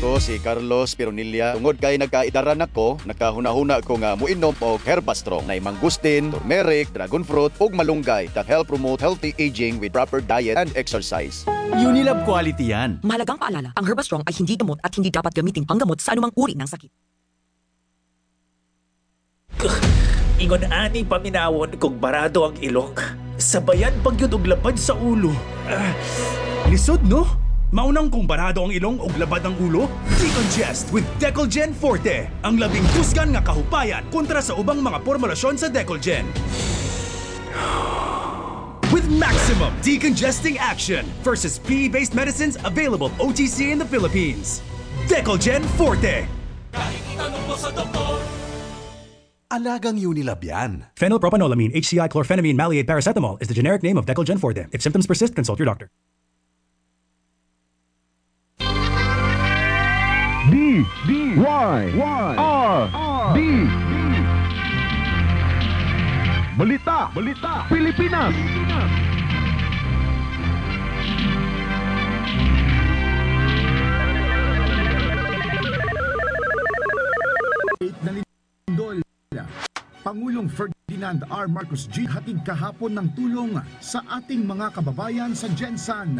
Ako si Carlos Pironilla. Tungod kay nagkaidaran ako, nakahuna-huna ko nga muinom og Herbastrong na mangustin, turmeric, dragon fruit ug malunggay that help promote healthy aging with proper diet and exercise. Unilab quality yan. Mahalagang paalala, ang Herbastrong ay hindi gamot at hindi dapat gamitin panggamot sa anumang uri ng sakit. Ingon ani paminawon kung barado ang ilong. Sabayan pagyud og labad sa ulo. Lisod no? Maunang kung barado ang ilong o labad ang ulo? Decongest with Decolgen Forte. Ang labing tusgan nga kahupayan kontra sa ubang mga formulasyon sa Decolgen. With maximum decongesting action versus PE-based medicines available OTC in the Philippines. Decolgen Forte. Kahit itanong mo sa doktor, Alagang Unilab yan. Phenylpropanolamine, HCI, chlorphenamine, maleate, paracetamol is the generic name of Decolgen Forte. If symptoms persist, consult your doctor. D-Y-R-D Balita Pilipinas. Pangulong Ferdinand R. Marcos Jr. hatid kahapon ng tulong sa ating mga kababayan sa Gensan.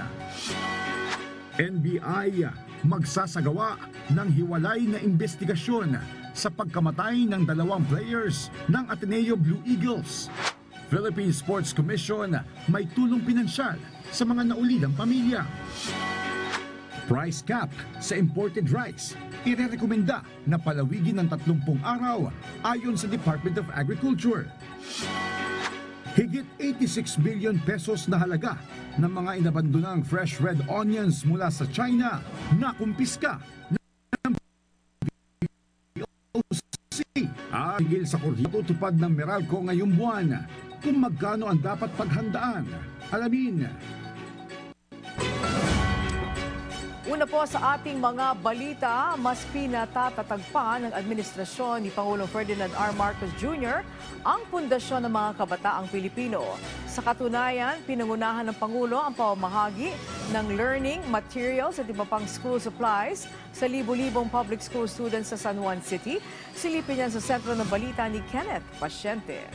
NBI magsasagawa ng hiwalay na investigasyon sa pagkamatay ng 2 players ng Ateneo Blue Eagles. Philippine Sports Commission may tulong pinansyal sa mga naulilang pamilya. Price cap sa imported rice. Irerekomenda na palawigin ng 30 araw ayon sa Department of Agriculture. Higit 86 billion pesos na halaga ng mga inabandonang fresh red onions mula sa China na kumpiska ng POC. Tigil sa korte tutupad ng Meralco ngayong buwan kung magkano ang dapat paghandaan. Alamin. Una po sa ating mga balita, mas pinatatatag pa ng administrasyon ni Pangulong Ferdinand R. Marcos Jr. ang pundasyon ng mga kabataang Pilipino. Sa katunayan, pinangunahan ng Pangulo ang pamamahagi ng learning materials at iba pang school supplies sa libo-libong public school students sa San Juan City. Silipin yan sa sentro ng balita ni Kenneth Pasyente.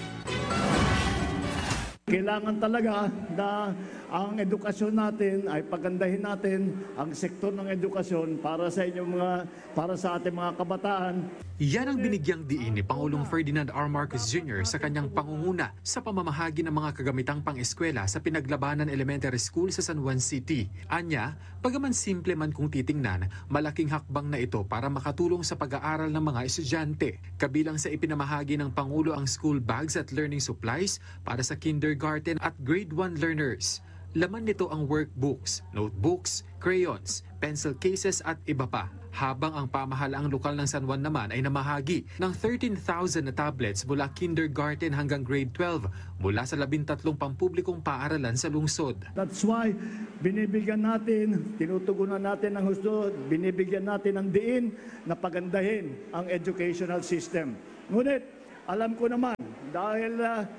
Kailangan talaga na ang edukasyon natin ay pagandahin natin ang sektor ng edukasyon para sa para sa ating mga kabataan. Yan ang binigyang diin ni Pangulong Ferdinand R. Marcos Jr. sa kanyang pangunguna sa pamamahagi ng mga kagamitang pang-eskwela sa Pinaglabanan Elementary School sa San Juan City. Anya, bagaman simple man kung titingnan, malaking hakbang na ito para makatulong sa pag-aaral ng mga estudyante. Kabilang sa ipinamahagi ng Pangulo ang school bags at learning supplies para sa kindergarten at grade 1 learners. Laman nito ang workbooks, notebooks, crayons, pencil cases at iba pa. Habang ang pamahalaang lokal ng San Juan naman ay namahagi ng 13,000 na tablets mula kindergarten hanggang grade 12 mula sa 13 pampublikong paaralan sa lungsod. That's why binibigyan natin, tinutugunan natin ang husto, binibigyan natin ng diin na pagandahin ang educational system. Ngunit alam ko naman dahil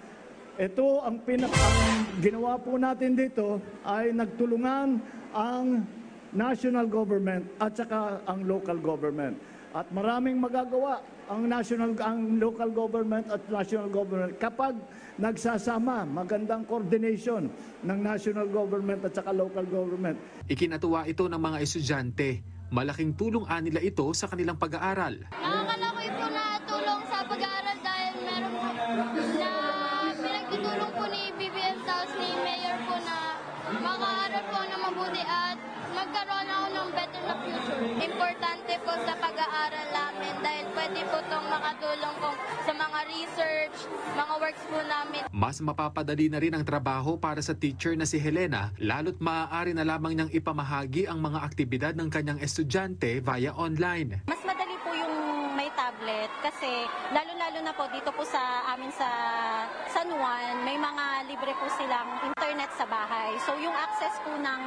ito ang ginawa po natin dito ay nagtulungan ang national government at saka ang local government. At maraming magagawa ang local government at national government kapag nagsasama, magandang coordination ng national government at saka local government. Ikinatuwa ito ng mga estudyante. Malaking tulong nila ito sa kanilang pag-aaral. Nakakalakoy po na tulong sa pag-aaral dahil meron po na pinagtutulong po ni BBM Taos ni Mayor po na makaaral po na mabuti at magkaroon ako ng better na future. Importante po sa pag-aaral namin dahil pwede po itong makatulong po sa mga research, mga works po namin. Mas mapapadali na rin ang trabaho para sa teacher na si Helena, lalo't maaari na lamang niyang ipamahagi ang mga aktibidad ng kanyang estudyante via online. Mas madali po yung may tablet kasi lalo-lalo na po dito po sa amin sa San Juan, may mga libre po silang internet sa bahay. So yung access po ng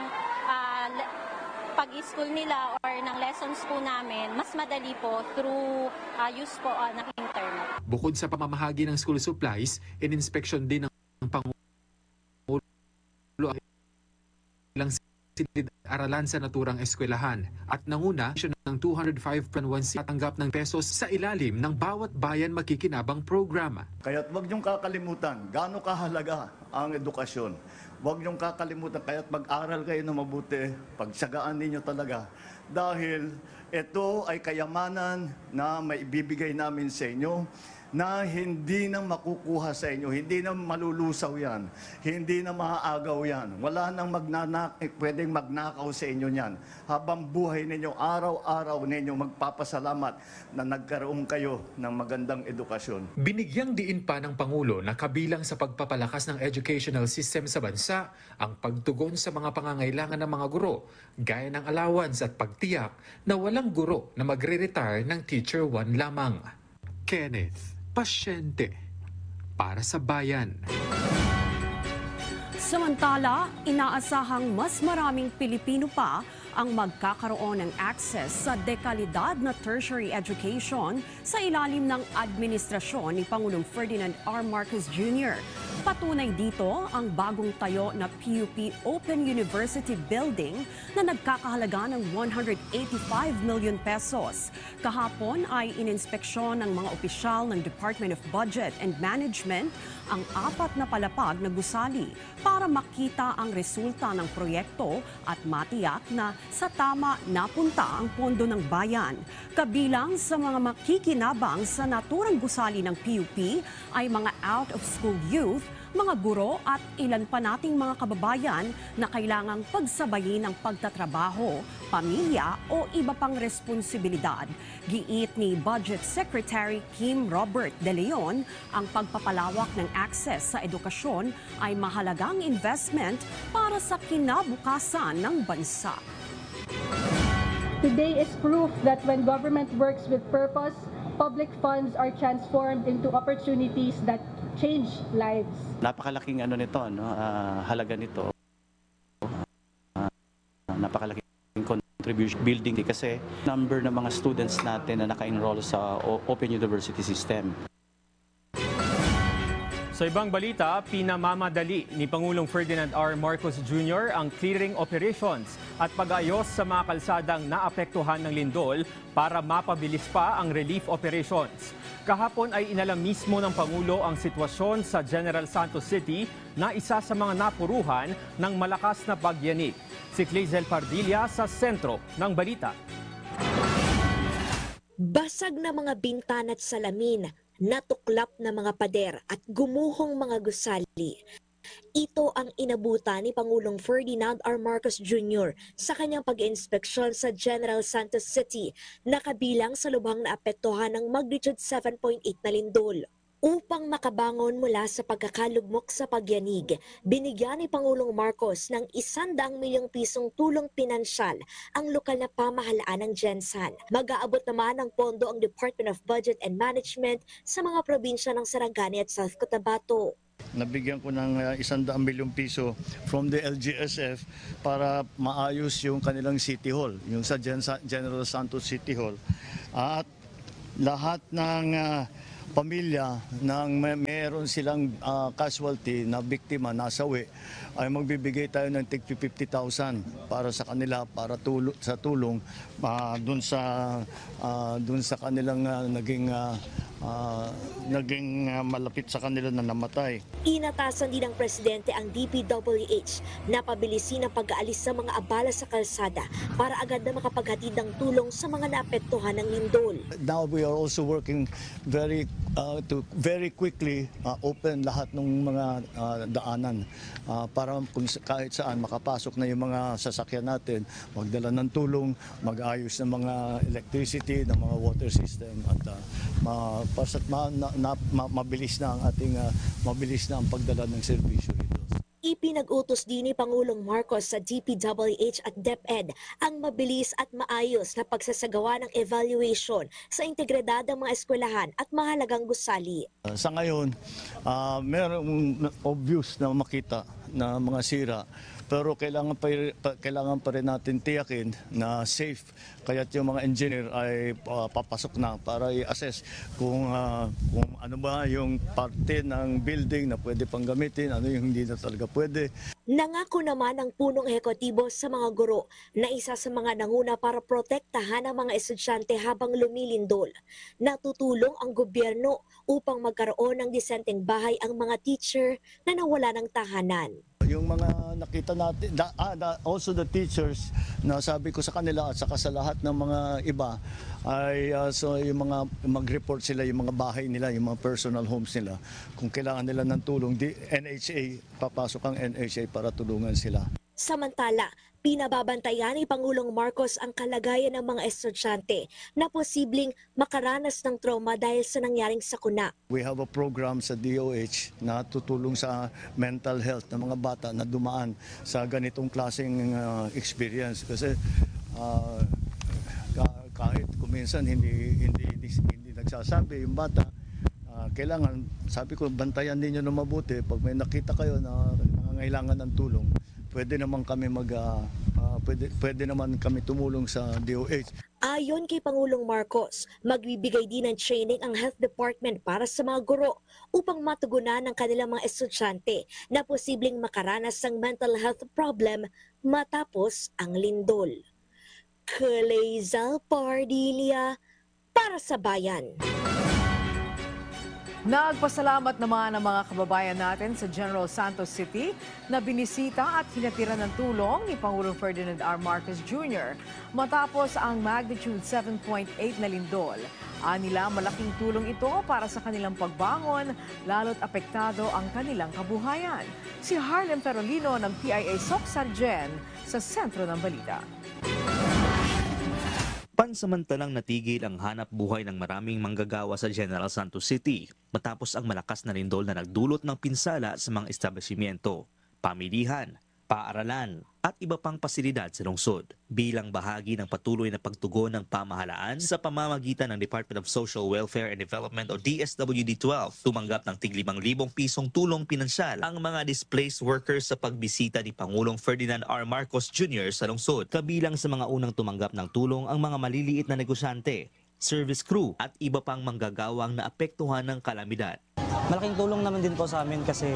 pag-school nila or ng lessons po namin, mas madali po through use po ng internet. Bukod sa pamamahagi ng school supplies, in-inspection din ng Pangulo ang ilang silid-aralan sa naturang eskwelahan at nanguna siya ng 205.1 tatanggap ng pesos sa ilalim ng bawat bayan makikinabang programa. Kaya't huwag niyong kakalimutan gaano kahalaga ang edukasyon. Huwag niyong kakalimutan kaya't mag-aral kayo na mabuti, pagsagaan ninyo talaga. Dahil ito ay kayamanan na maibibigay namin sa inyo na hindi na makukuha sa inyo, hindi na malulusaw yan, hindi na maaagaw yan. Wala nang pwedeng magnakaw sa inyo yan. Habang buhay ninyo, araw-araw ninyo magpapasalamat na nagkaroon kayo ng magandang edukasyon. Binigyang diin pa ng Pangulo na kabilang sa pagpapalakas ng educational system sa bansa ang pagtugon sa mga pangangailangan ng mga guro, gaya ng allowance at pagtiyak na walang guro na magre-retire ng Teacher 1 lamang. Kenneth Pasyente para sa bayan. Samantala, inaasahang mas maraming Pilipino pa ang magkakaroon ng access sa dekalidad na tertiary education sa ilalim ng administrasyon ni Pangulong Ferdinand R. Marcos Jr. Patunay dito ang bagong tayo na PUP Open University Building na nagkakahalaga ng 185 million pesos. Kahapon ay ininspeksyon ng mga opisyal ng Department of Budget and Management ang 4 na palapag na gusali para makita ang resulta ng proyekto at matiyak na sa tama napunta ang pondo ng bayan. Kabilang sa mga makikinabang sa naturang gusali ng PUP ay mga out-of-school youth, mga guro at ilan pa nating mga kababayan na kailangang pagsabayin ng pagtatrabaho, pamilya o iba pang responsibilidad. Giit ni Budget Secretary Kim Robert De Leon, ang pagpapalawak ng access sa edukasyon ay mahalagang investment para sa kinabukasan ng bansa. Today is proof that when government works with purpose, public funds are transformed into opportunities that change lives. Napakalaking halaga nito. Napakalaking contribution building kasi number ng mga students natin na naka-enroll sa Open University System. Sa ibang balita, pinamamadali ni Pangulong Ferdinand R. Marcos Jr. ang clearing operations at pag-ayos sa mga kalsadang naapektuhan ng lindol para mapabilis pa ang relief operations. Kahapon ay inalam mismo ng Pangulo ang sitwasyon sa General Santos City na isa sa mga napuruhan ng malakas na pagyanig. Si Clazel Pardilla sa sentro ng balita. Basag na mga bintana at salamin, natuklap na mga pader at gumuhong mga gusali. Ito ang inabutan ni Pangulong Ferdinand R. Marcos Jr. sa kanyang pag-inspeksyon sa General Santos City na kabilang sa lubhang naapektuhan ng magnitude 7.8 na lindol. Upang makabangon mula sa pagkakalugmok sa pagyanig, binigyan ni Pangulong Marcos ng 100 milyong pisong tulong pinansyal ang lokal na pamahalaan ng Gensan. Mag-aabot naman ng pondo ang Department of Budget and Management sa mga probinsya ng Sarangani at South Cotabato. Nabigyan ko ng 100 milyong piso from the LGSF para maayos yung kanilang City Hall, yung sa General Santos City Hall. At lahat ng pamilya nang meron silang casualty na biktima, nasawi, ay magbibigay tayo ng tig 50,000 para sa kanila, para sa tulong dun sa kanilang naging malapit sa kanila na namatay. Inatasan din ng Presidente ang DPWH na pabilisin ang pag-aalis sa mga abala sa kalsada para agad na makapaghatid ng tulong sa mga naapektuhan ng lindol. Now we are also working to very quickly open lahat ng mga daanan para kung kahit saan makapasok na yung mga sasakyan natin, magdala ng tulong, mag-ayos ng mga electricity, ng mga water system at mabilis na ang pagdala ng serbisyo ito. Ipinag-utos din ni Pangulong Marcos sa DPWH at DepEd ang mabilis at maayos na pagsasagawa ng evaluation sa integridad ng mga eskwelahan at mahalagang gusali. Sa ngayon, mayroong obvious na makita na mga sira, pero kailangan pa rin natin tiyakin na safe. Kaya't yung mga engineer ay papasok na para i-assess kung ano ba yung parte ng building na pwede pang gamitin, ano yung hindi na talaga pwede. Nangako naman ang punong ehekutibo sa mga guro na isa sa mga nanguna para protektahan ang mga estudyante habang lumilindol. Natutulong ang gobyerno upang magkaroon ng disenteng bahay ang mga teacher na nawala ng tahanan. Yung mga nakita natin, also the teachers, na sabi ko sa kanila at saka sa lahat ng mga iba, ay so yung mga mag-report sila, yung mga bahay nila, yung mga personal homes nila. Kung kailangan nila ng tulong, NHA, papasok ang NHA para tulungan sila. Samantala, pinababantayan ni Pangulong Marcos ang kalagayan ng mga estudyante na posibleng makaranas ng trauma dahil sa nangyaring sakuna. We have a program sa DOH na tutulong sa mental health ng mga bata na dumaan sa ganitong klaseng experience. Kasi kahit kuminsan hindi nagsasabi yung bata, kailangan, sabi ko, bantayan ninyo na mabuti. Pag may nakita kayo na nangangailangan ng tulong, pwede naman kami tumulong sa DOH. Ayon kay Pangulong Marcos, magbibigay din ng training ang Health Department para sa mga guro upang matugunan ng kanilang mga estudyante na posibleng makaranas ng mental health problem matapos ang lindol. Kalezal Pardilia para sa Bayan. Nagpasalamat naman ang mga kababayan natin sa General Santos City na binisita at hinatiran ng tulong ni Pangulong Ferdinand R. Marcos Jr. matapos ang magnitude 7.8 na lindol. Anila, malaking tulong ito para sa kanilang pagbangon, lalo't apektado ang kanilang kabuhayan. Si Harlem Ferolino ng PIA Socsargen sa sentro ng balita. Pansamantalang natigil ang hanap buhay ng maraming manggagawa sa General Santos City matapos ang malakas na lindol na nagdulot ng pinsala sa mga establishmento, pamilihan, paaralan at iba pang pasilidad sa lungsod. Bilang bahagi ng patuloy na pagtugon ng pamahalaan sa pamamagitan ng Department of Social Welfare and Development o DSWD-12, tumanggap ng tig-5,000 pisong tulong pinansyal ang mga displaced workers sa pagbisita ni Pangulong Ferdinand R. Marcos Jr. sa lungsod. Kabilang sa mga unang tumanggap ng tulong ang mga maliliit na negosyante, service crew at iba pang manggagawang naapektuhan ng kalamidad. Malaking tulong naman din po sa amin kasi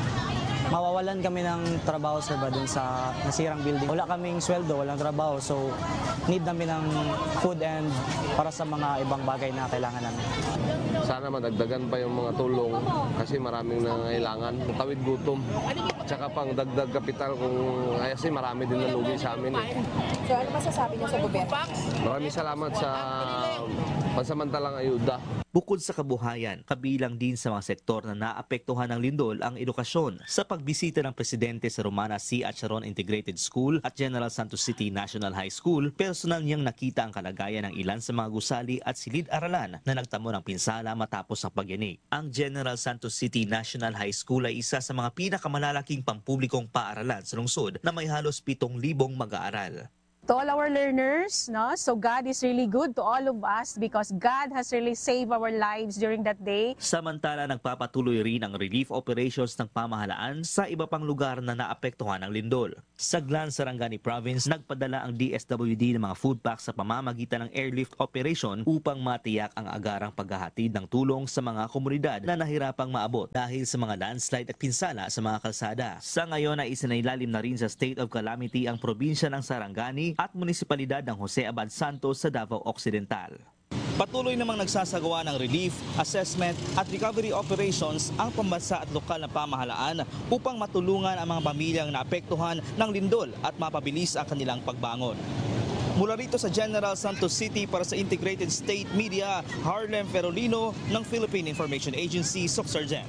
mawawalan kami ng trabaho, sir, ba dun sa nasirang building. Wala kaming sweldo, walang trabaho, so need namin ng food and para sa mga ibang bagay na kailangan namin. Sana madagdagan pa yung mga tulong kasi maraming nangailangan. Tawid gutom, tsaka pang dagdag kapital kasi marami din nalugi sa amin. So ano masasabi niyo sa gobyerno? Maraming salamat sa pansamantalang ayuda. Bukod sa kabuhayan, kabilang din sa mga sektor na naapektuhan ng lindol ang edukasyon. Sa pagbisita ng Presidente sa Romana C. Acharon Integrated School at General Santos City National High School, personal niyang nakita ang kalagayan ng ilan sa mga gusali at silid-aralan na nagtamo ng pinsala matapos ang pagyanig. Ang General Santos City National High School ay isa sa mga pinakamalalaking pampublikong paaralan sa lungsod na may halos 7,000 mag-aaral. To all our learners, no? So God is really good to all of us because God has really saved our lives during that day. Samantala, nagpapatuloy rin ang relief operations ng pamahalaan sa iba pang lugar na naapektuhan ng lindol. Sa Glan, Sarangani Province, nagpadala ang DSWD ng mga food packs sa pamamagitan ng airlift operation upang matiyak ang agarang paghahatid ng tulong sa mga komunidad na nahirapang maabot dahil sa mga landslide at pinsala sa mga kalsada. Sa ngayon ay isinailalim na rin sa state of calamity ang probinsya ng Sarangani at munisipalidad ng Jose Abad Santos sa Davao Occidental. Patuloy namang nagsasagawa ng relief, assessment at recovery operations ang pambansa at lokal na pamahalaan upang matulungan ang mga pamilyang naapektuhan ng lindol at mapabilis ang kanilang pagbangon. Mula rito sa General Santos City para sa Integrated State Media, Harlem Ferolino ng Philippine Information Agency, Socsargen.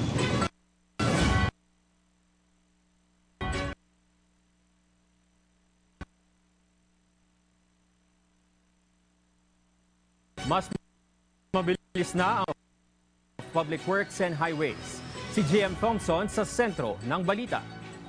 Mas mabilis na ang Public Works and Highways. Si GM Thompson sa sentro ng balita.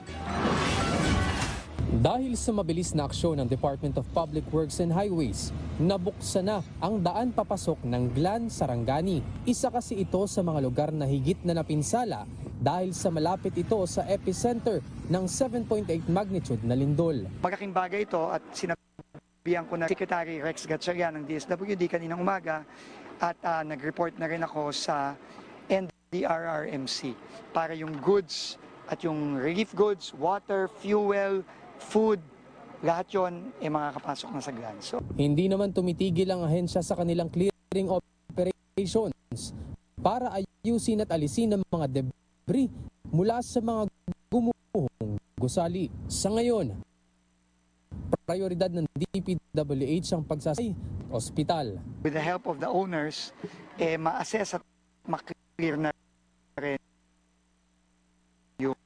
Dahil sa mabilis na aksyon ng Department of Public Works and Highways, nabuksan na ang daan papasok ng Glan, Sarangani. Isa kasi ito sa mga lugar na higit na napinsala dahil sa malapit ito sa epicenter ng 7.8 magnitude na lindol. Malaking bagay ito at sinabihan ko na Secretary Rex Gatchalian ng DSWD kaninang umaga at nag-report na rin ako sa NDRRMC para yung goods at yung relief goods, water, fuel, food, lahat yon ay makakapasok na sa GLAN. So, Hindi naman tumitigil ang ahensya sa kanilang clearing operations para ayusin at alisin ang mga debris mula sa mga gumuhong gusali. Sa ngayon, prioridad ng DPWH ang pagsasay ospital. with the help of the owners, ma-assess at ma-clear na rin yung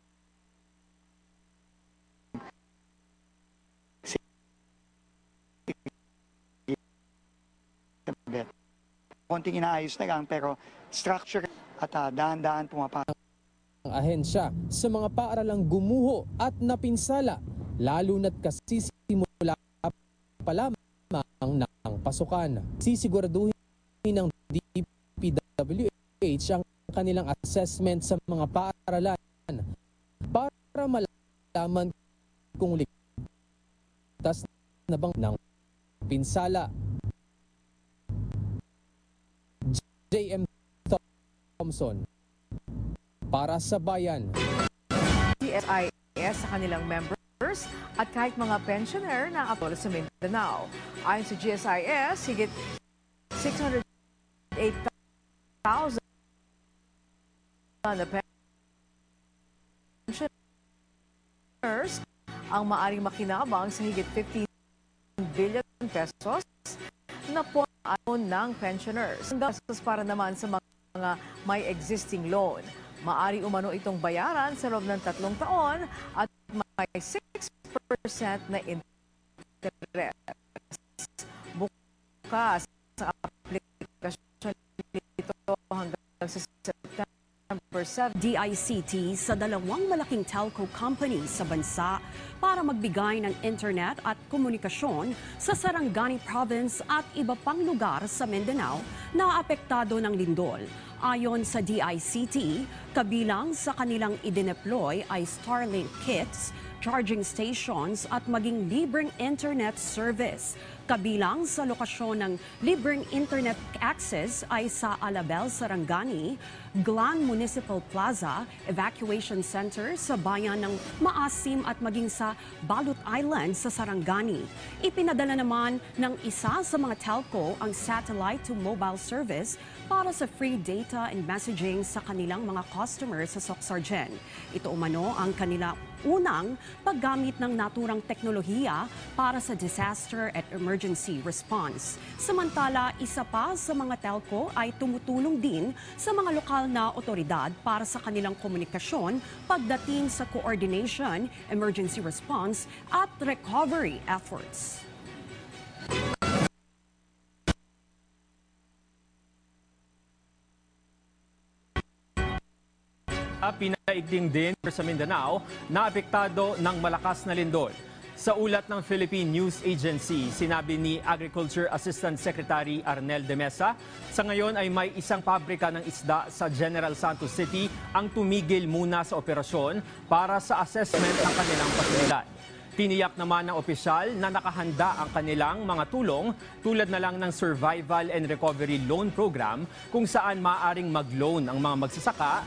konting inaayos na lang pero structure at dahan-dahan pumapasok. Ang ahensya sa mga paaralang gumuho at napinsala, lalo na't kasisimula pa lamang ng pasukan. Sisiguraduhin ng DPWH ang kanilang assessment sa mga paaralan para malaman kung ligtas na bang ng pinsala. J.M. Thompson para sa Bayan. CSIS sa kanilang members at kahit mga pensioner na apol sa Mindanao. Ayon sa GSIS, higit 608,000 na pensioners ang maaring makinabang sa higit 15 billion pesos na po ng pensioners. Ang gastos para naman sa mga may existing loan. Maari umano itong bayaran sa loob ng 3 taon at may 6% na interest. Bukas sa aplikasyon nito hanggang sa September 7. DICT sa dalawang malaking telco company sa bansa para magbigay ng internet at komunikasyon sa Sarangani Province at iba pang lugar sa Mindanao na apektado ng lindol. Ayon sa DICT, kabilang sa kanilang idineploy ay Starlink kits, charging stations at maging libreng internet service. Kabilang sa lokasyon ng libreng internet access ay sa Alabel, Sarangani, Glan Municipal Plaza, Evacuation Center sa bayan ng Maasim at maging sa Balut Island sa Sarangani. Ipinadala naman ng isa sa mga telco ang satellite to mobile service para sa free data and messaging sa kanilang mga customers sa Soxargen. Ito umano ang kanila unang paggamit ng naturang teknolohiya para sa disaster at emergency response. Samantala, isa pa sa mga telco ay tumutulong din sa mga lokal na otoridad para sa kanilang komunikasyon pagdating sa coordination, emergency response at recovery efforts. Pinaigting din sa Mindanao na apektado ng malakas na lindol. Sa ulat ng Philippine News Agency, sinabi ni Agriculture Assistant Secretary Arnel de Mesa, sa ngayon ay may isang pabrika ng isda sa General Santos City ang tumigil muna sa operasyon para sa assessment ng kanilang pasilidad. Tiniyak naman ng opisyal na nakahanda ang kanilang mga tulong tulad na lang ng Survival and Recovery Loan Program kung saan maaaring mag-loan ang mga magsasaka